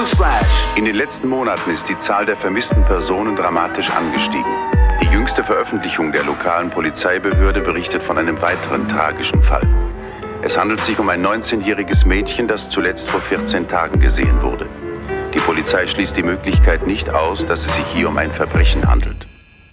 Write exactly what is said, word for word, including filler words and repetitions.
Newsflash. In den letzten Monaten ist die Zahl der vermissten Personen dramatisch angestiegen. Die jüngste Veröffentlichung der lokalen Polizeibehörde berichtet von einem weiteren tragischen Fall. Es handelt sich um ein neunzehnjähriges Mädchen, das zuletzt vor vierzehn Tagen gesehen wurde. Die Polizei schließt die Möglichkeit nicht aus, dass es sich hier um ein Verbrechen handelt.